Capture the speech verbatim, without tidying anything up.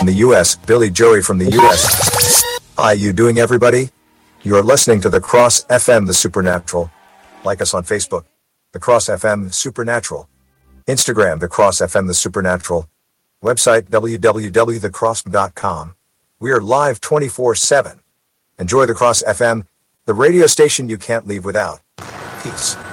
the U S, Billy Joey from the U S. How you doing, everybody? You're listening to The Cross F M The Supernatural. Like us on Facebook, The Cross F M Supernatural. Instagram, The Cross F M The Supernatural. Website, w w w dot the cross dot com. We are live twenty-four seven. Enjoy The Cross F M, the radio station you can't leave without. Peace.